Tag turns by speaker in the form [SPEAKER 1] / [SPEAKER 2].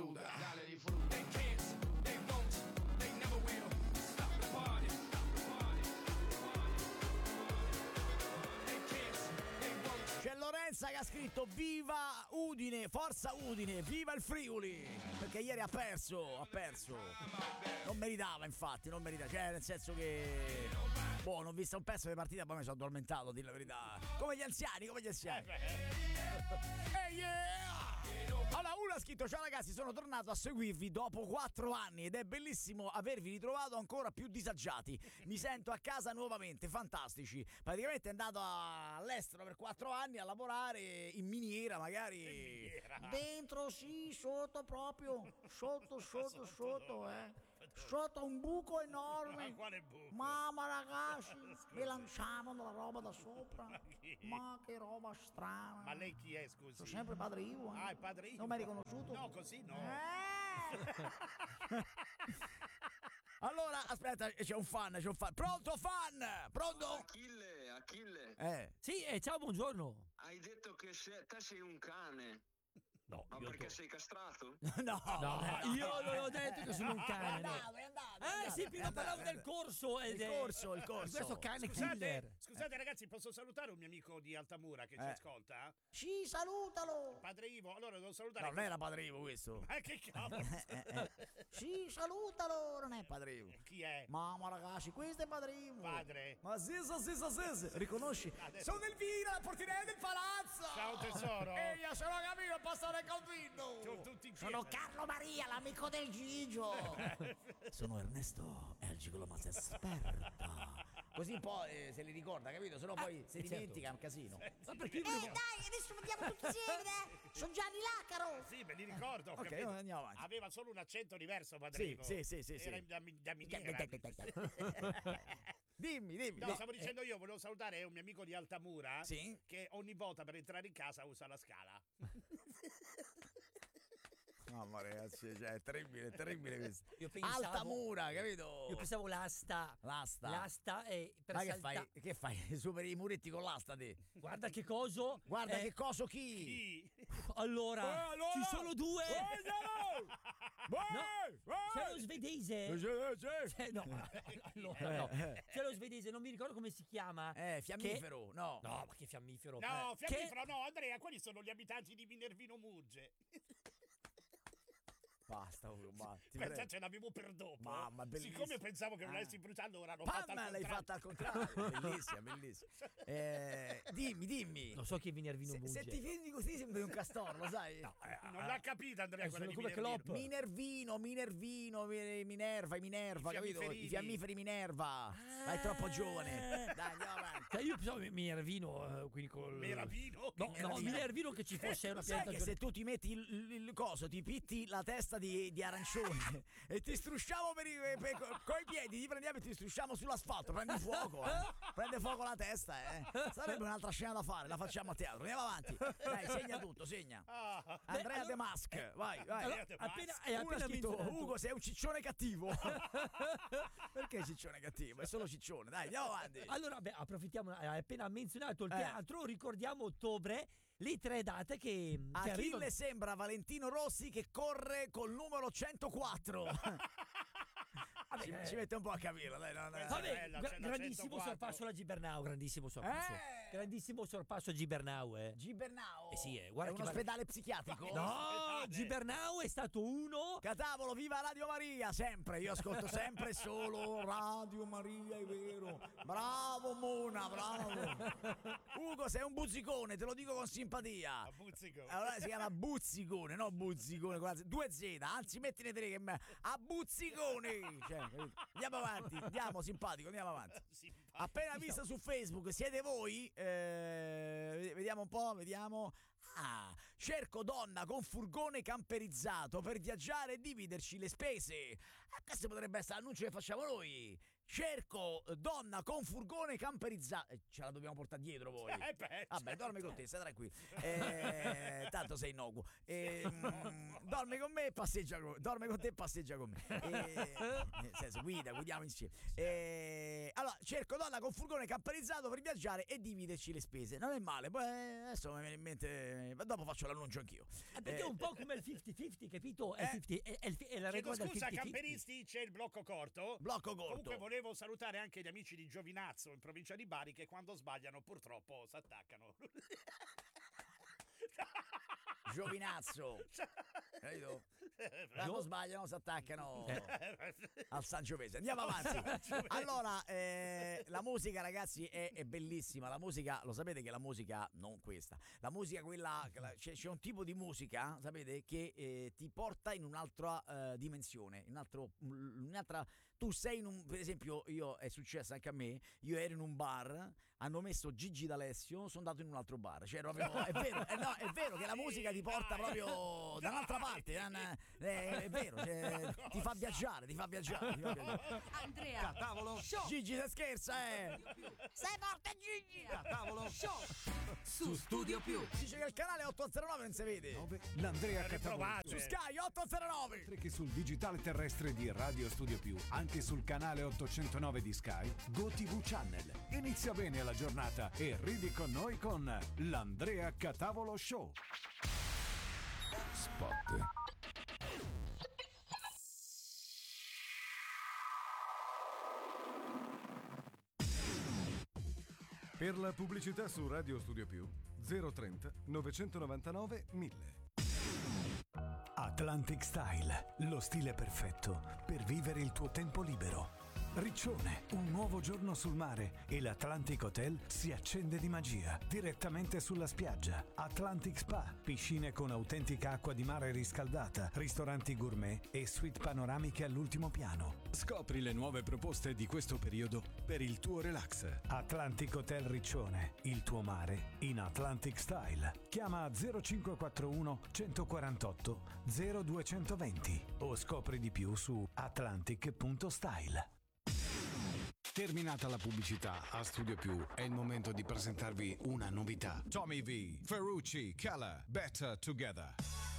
[SPEAKER 1] disfruta, dale disfruta. They can't, they won't, they never will. Stop the party, stop the party, they can't, they won't.
[SPEAKER 2] C'è Lorenza che ha scritto viva Udine, forza Udine, viva il Friuli, perché ieri ha perso. Non meritava, infatti, non meritava, cioè nel senso che non ho visto un pezzo di partita, poi mi sono addormentato, a dire la verità. Come gli anziani. Allora, uno ha scritto: ciao ragazzi, sono tornato a seguirvi dopo 4 anni ed è bellissimo avervi ritrovato ancora più disagiati. Mi sento a casa nuovamente, fantastici. Praticamente è andato all'estero per 4 anni a lavorare in miniera, magari dentro, sì, sotto proprio, sotto, sotto un buco enorme.
[SPEAKER 3] Ma quale buco?
[SPEAKER 2] Mamma ragazzi, mi lanciavano la roba da sopra. Ma che roba strana.
[SPEAKER 3] Ma lei chi è, scusi?
[SPEAKER 2] Sono sempre Padre Ivo.
[SPEAKER 3] Ah, è Padre Ivo.
[SPEAKER 2] Non mi hai riconosciuto?
[SPEAKER 3] No, così no.
[SPEAKER 2] Allora, aspetta, c'è un fan. Pronto, fan? Pronto?
[SPEAKER 4] Achille.
[SPEAKER 5] Sì, ciao, buongiorno.
[SPEAKER 4] Hai detto che te sei un cane.
[SPEAKER 5] No,
[SPEAKER 4] Ma perché sei castrato?
[SPEAKER 2] No,
[SPEAKER 5] io non ho detto che sono un cane.
[SPEAKER 2] È andato.
[SPEAKER 5] Sì, prima parlavo del corso.
[SPEAKER 2] Il corso.
[SPEAKER 5] Questo cane killer.
[SPEAKER 3] Scusate ragazzi, posso salutare un mio amico di Altamura che ci ascolta?
[SPEAKER 2] Sì, salutalo.
[SPEAKER 3] Padre Ivo, allora devo salutare.
[SPEAKER 2] Non era Padre Ivo questo.
[SPEAKER 3] Ma che cavolo?
[SPEAKER 2] Sì, salutalo. Non è Padre Ivo.
[SPEAKER 3] Chi è?
[SPEAKER 2] Mamma ragazzi, questo è Padre Ivo.
[SPEAKER 3] Padre.
[SPEAKER 2] Ma sì. Riconosci? Sono Elvira, il portiere del palazzo.
[SPEAKER 3] Ciao tesoro.
[SPEAKER 2] E io sono Camillo, il pastore Calvino.
[SPEAKER 3] Tutti insieme.
[SPEAKER 2] Sono Carlo Maria, l'amico del Gigio. Sono Ernesto, è il gigolomazzo esperta. Così poi se li ricorda, capito? Se no poi se dimentica è un casino.
[SPEAKER 5] Ma perché
[SPEAKER 2] Dai, adesso andiamo tutti insieme, Sono Gianni Laccaro.
[SPEAKER 3] Sì, me li ricordo.
[SPEAKER 2] Ok,
[SPEAKER 3] capito?
[SPEAKER 2] andiamo avanti.
[SPEAKER 3] Aveva solo un accento diverso, Padre Ivo.
[SPEAKER 2] Sì.
[SPEAKER 3] Era da miniera.
[SPEAKER 2] Dimmi.
[SPEAKER 3] No, stavo dicendo io, volevo salutare un mio amico di Altamura.
[SPEAKER 2] Sì?
[SPEAKER 3] Che ogni volta per entrare in casa usa la scala.
[SPEAKER 2] Mamma ragazzi, cioè, è terribile questo.
[SPEAKER 5] Io pensavo,
[SPEAKER 2] Altamura, capito?
[SPEAKER 5] Io pensavo l'asta.
[SPEAKER 2] L'asta
[SPEAKER 5] è per
[SPEAKER 2] Ma
[SPEAKER 5] saltare.
[SPEAKER 2] che fai? Superi i muretti con l'asta te?
[SPEAKER 5] Guarda che coso.
[SPEAKER 2] Guarda che coso chi?
[SPEAKER 5] Allora, ci sono due. C'è lo svedese. No. C'è lo svedese, non mi ricordo come si chiama.
[SPEAKER 2] Fiammifero, no.
[SPEAKER 5] No, ma che fiammifero.
[SPEAKER 3] No, fiammifero no, Andrea, quelli sono gli abitanti di Minervino Murge.
[SPEAKER 2] Basta.
[SPEAKER 3] Questa ce l'avevo per dopo.
[SPEAKER 2] Mamma, bellissimo.
[SPEAKER 3] Siccome pensavo che non l'avessi bruciando, ora l'ho fatta al contrario.
[SPEAKER 2] L'hai fatta al contrario. Bellissima. Dimmi.
[SPEAKER 5] Non so chi è Minervino Murge.
[SPEAKER 2] Se ti vendi così sembri un castorlo, sai?
[SPEAKER 3] No, non l'ha capita Andrea quella di
[SPEAKER 5] come
[SPEAKER 3] Minervino.
[SPEAKER 2] Minerva, capito? I fiammiferi Minerva. Ma è troppo giovane. Dai, andiamo avanti.
[SPEAKER 5] Io pensavo Minervino, quindi col
[SPEAKER 3] Minervino?
[SPEAKER 5] No, Minervino che ci fosse una
[SPEAKER 2] Sai
[SPEAKER 5] pianta.
[SPEAKER 2] che se tu ti metti il coso, ti pitti la testa di arancione e ti strusciamo coi piedi, ti prendiamo e ti strusciamo sull'asfalto, prendi fuoco, prende fuoco la testa, sarebbe un'altra scena da fare, la facciamo a teatro. Andiamo avanti, dai, segna tutto, segna. Andrea De Mask, vai.
[SPEAKER 5] Appena
[SPEAKER 2] scritto,
[SPEAKER 5] menzionato.
[SPEAKER 2] Ugo, sei un ciccione cattivo. Perché ciccione cattivo? È solo ciccione, dai, andiamo avanti.
[SPEAKER 5] Allora, approfittiamo, hai appena menzionato il teatro, ricordiamo ottobre, le 3 date che
[SPEAKER 2] Achille
[SPEAKER 5] arrivano.
[SPEAKER 2] sembra Valentino Rossi che corre col numero 104. Ci mette un po' a capirlo, dai.
[SPEAKER 5] Vabbè, grandissimo sorpasso la Gibernau, grandissimo sorpasso. Grandissimo sorpasso a Gibernau,
[SPEAKER 2] Gibernau.
[SPEAKER 5] Sì, guarda
[SPEAKER 2] è un
[SPEAKER 5] che
[SPEAKER 2] ospedale psichiatrico.
[SPEAKER 5] No, Gibernau è stato uno.
[SPEAKER 2] Catavolo, viva Radio Maria, sempre. Io ascolto sempre solo Radio Maria, è vero. Bravo Mona, bravo. Ugo, sei un buzzicone, te lo dico con simpatia. Allora si chiama Buzzicone, no Buzzicone, con la 2 Z, anzi mettine 3 che a Buzzicone. Cioè, andiamo avanti, andiamo simpatico, andiamo avanti. Appena visto su Facebook, siete voi? Vediamo un po', vediamo. Cerco donna con furgone camperizzato per viaggiare e dividerci le spese. Questo potrebbe essere l'annuncio che facciamo noi. Cerco donna con furgone camperizzato. Ce la dobbiamo portare dietro voi. Vabbè, dormi con te, stai tranquillo. Tanto sei innocuo. Dormi con me e passeggia con me. Dormi con te e passeggia con me. Nel senso, guidiamo insieme. Allora, cerco donna con furgone camperizzato per viaggiare e dividerci le spese. Non è male. Poi adesso mi viene in mente. Dopo faccio l'annuncio anch'io.
[SPEAKER 5] Perché è un po' come il 50-50, capito? È la regola del 50-50.
[SPEAKER 3] Scusa, camperisti, c'è il blocco corto.
[SPEAKER 2] Blocco corto.
[SPEAKER 3] Comunque volevo salutare anche gli amici di Giovinazzo in provincia di Bari che quando sbagliano purtroppo si attaccano.
[SPEAKER 2] Giovinazzo, capito? Quando sbagliano si attaccano al Sangiovese. Andiamo avanti. Allora, la musica, ragazzi, è bellissima. La musica, lo sapete che la musica, non questa, la musica quella, c'è un tipo di musica, sapete, che ti porta in un'altra dimensione, un'altra. Tu sei in un, per esempio, è successo anche a me, io ero in un bar, hanno messo Gigi D'Alessio, sono andato in un altro bar, cioè proprio, è vero che la musica ti porta proprio da un'altra parte, è vero, cioè, ti fa viaggiare.
[SPEAKER 6] Andrea,
[SPEAKER 7] Tavolo
[SPEAKER 6] show.
[SPEAKER 2] Gigi se scherza, sei forte Gigi!
[SPEAKER 6] Tavolo show
[SPEAKER 7] su Studio Più.
[SPEAKER 2] Dice che il canale 809 non si vede.
[SPEAKER 7] L'Andrea Catavolo
[SPEAKER 2] Su Sky 809.
[SPEAKER 7] oltre che sul digitale terrestre di Radio Studio Più, anche sul canale 809 di Sky, GoTV Channel. Inizia bene la giornata e ridi con noi con l'Andrea Catavolo Show. Spot.
[SPEAKER 8] Per la pubblicità su Radio Studio Più 030 999 1000.
[SPEAKER 9] Atlantic Style, lo stile perfetto per vivere il tuo tempo libero. Riccione, un nuovo giorno sul mare e l'Atlantic Hotel si accende di magia direttamente sulla spiaggia. Atlantic Spa, piscine con autentica acqua di mare riscaldata, ristoranti gourmet e suite panoramiche all'ultimo piano.
[SPEAKER 10] Scopri le nuove proposte di questo periodo per il tuo relax.
[SPEAKER 9] Atlantic Hotel Riccione, il tuo mare in Atlantic Style. Chiama 0541 148 0220 o scopri di più su atlantic.style.
[SPEAKER 10] Terminata la pubblicità, a Studio Più è il momento di presentarvi una novità.
[SPEAKER 8] Tommy V, Ferrucci, Keller, Better Together.